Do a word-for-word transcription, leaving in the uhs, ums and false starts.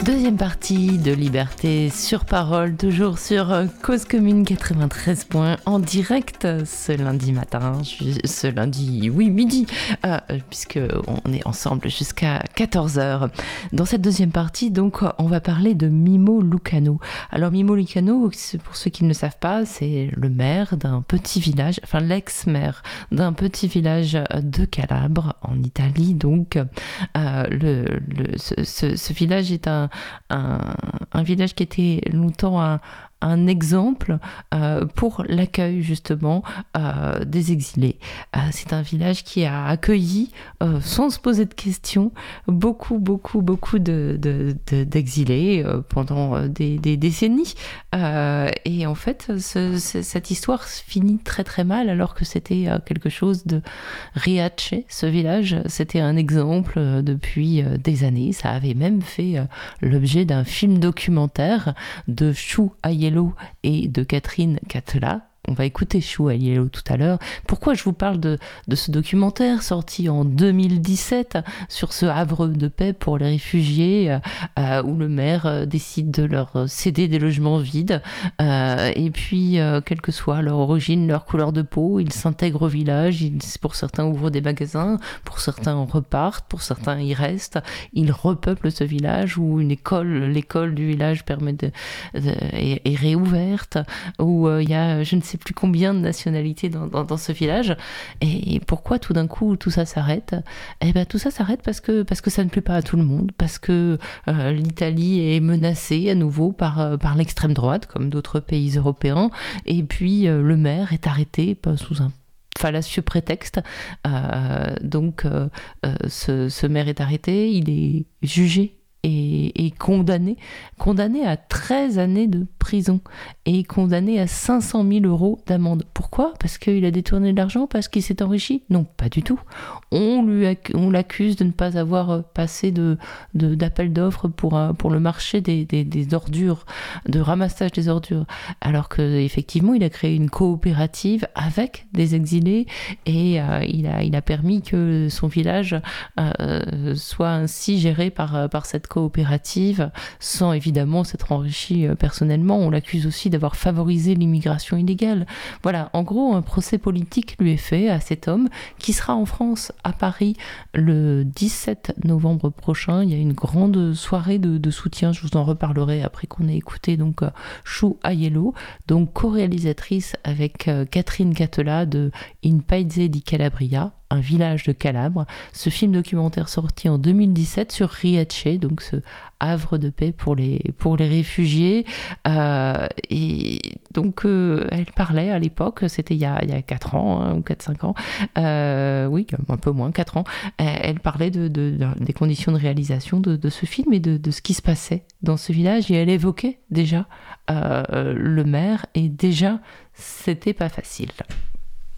Deuxième partie de Liberté sur Parole, toujours sur Cause Commune quatre-vingt-treize points en direct ce lundi matin, ce lundi, oui, midi, euh, puisque on est ensemble jusqu'à quatorze heures. Dans cette deuxième partie, donc, on va parler de Mimmo Lucano. Alors, Mimmo Lucano, pour ceux qui ne le savent pas, c'est le maire d'un petit village, enfin l'ex-maire d'un petit village de Calabre, en Italie. Donc, euh, le, le, ce, ce, ce village est un Un, un village qui était longtemps un, un exemple euh, pour l'accueil justement euh, des exilés. Euh, c'est un village qui a accueilli, euh, sans se poser de questions, beaucoup, beaucoup, beaucoup de, de, de, d'exilés euh, pendant des, des décennies. Euh, et en fait, ce, ce, cette histoire finit très très mal alors que c'était euh, quelque chose de Riace, ce village. C'était un exemple euh, depuis euh, des années. Ça avait même fait euh, l'objet d'un film documentaire de Chou Aiello et de Catherine Catela. On va écouter Chou Aiello tout à l'heure. Pourquoi je vous parle de, de ce documentaire sorti en deux mille dix-sept sur ce havre de paix pour les réfugiés euh, où le maire euh, décide de leur céder des logements vides euh, et puis euh, quelle que soit leur origine, leur couleur de peau, ils s'intègrent au village, ils, pour certains ouvrent des magasins, pour certains repartent, pour certains y restent, ils repeuplent ce village où une école, l'école du village permet de, de, est, est réouverte, où il euh, y a je ne sais plus combien de nationalités dans, dans, dans ce village. Et pourquoi tout d'un coup tout ça s'arrête ? Eh ben tout ça s'arrête parce que, parce que ça ne plaît pas à tout le monde, parce que euh, l'Italie est menacée à nouveau par, euh, par l'extrême droite, comme d'autres pays européens, et puis euh, le maire est arrêté sous un fallacieux prétexte. Euh, donc euh, euh, ce, ce maire est arrêté, il est jugé et, et condamné, condamné à treize années de prison et condamné à cinq cent mille euros d'amende. Pourquoi ? Parce qu'il a détourné de l'argent ? Parce qu'il s'est enrichi ? Non, pas du tout. On, lui acc- on l'accuse de ne pas avoir passé de, de, d'appel d'offres pour, un, pour le marché des, des, des ordures, de ramassage des ordures. Alors qu'effectivement, il a créé une coopérative avec des exilés et euh, il, a, il a permis que son village euh, soit ainsi géré par, par cette coopérative sans évidemment s'être enrichi euh, personnellement. On l'accuse aussi d'avoir favorisé l'immigration illégale. Voilà, en gros, un procès politique lui est fait à cet homme qui sera en France, à Paris, le dix-sept novembre prochain. Il y a une grande soirée de, de soutien, je vous en reparlerai après qu'on ait écouté donc euh, Chou Aiello, donc co-réalisatrice avec euh, Catherine Catela de In Paese di Calabria, un village de Calabre. Ce film documentaire sorti en deux mille dix-sept sur Riace, donc ce havre de paix pour les, pour les réfugiés. Euh, et donc, euh, elle parlait à l'époque, c'était il y a, il y a quatre ans, hein, ou quatre cinq ans, euh, oui, un peu moins, quatre ans, elle parlait de, de, de, des conditions de réalisation de, de ce film et de, de ce qui se passait dans ce village. Et elle évoquait déjà euh, le maire et déjà, c'était pas facile.